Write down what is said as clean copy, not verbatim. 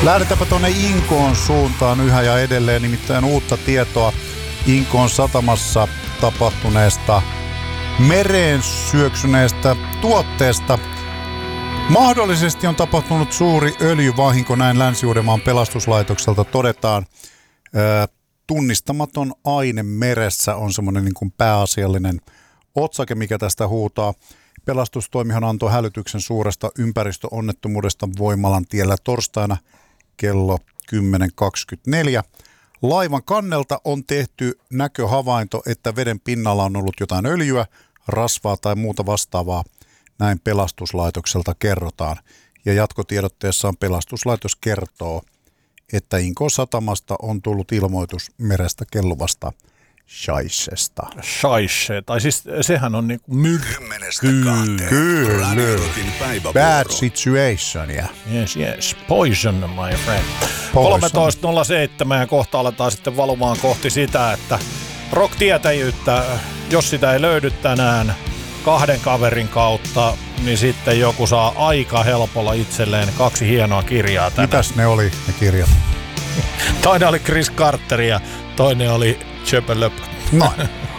Lähdetäänpä tuonne Inkoon suuntaan yhä ja edelleen, nimittäin uutta tietoa Inkoon satamassa tapahtuneesta mereen syöksyneestä tuotteesta. Mahdollisesti on tapahtunut suuri öljyvahinko, näin Länsi-Uudenmaan pelastuslaitokselta todetaan. Tunnistamaton aine meressä on semmoinen niin kuin pääasiallinen otsake, mikä tästä huutaa. Pelastustoimihan antoi hälytyksen suuresta ympäristöonnettomuudesta Voimalan tiellä torstaina kello 10.24. Laivan kannelta on tehty näköhavainto, että veden pinnalla on ollut jotain öljyä, rasvaa tai muuta vastaavaa. Näin pelastuslaitokselta kerrotaan. Ja jatkotiedotteessaan pelastuslaitos kertoo, että Inkoon satamasta on tullut ilmoitus merestä kelluvasta shaishesta. Shaishe, tai siis sehän on niinku Kyllä. Bad situation, yeah. Yes. Poison, my friend. 13.07 ja kohta aletaan sitten valumaan kohti sitä, että rock-tietäjyyttä, jos sitä ei löydy tänään 2 kaverin kautta, niin sitten joku saa aika helpolla itselleen 2 hienoa kirjaa tänään. Mitäs ne oli ne kirjat? Toinen oli Chris Carter ja toinen oli Chöpölöp. No.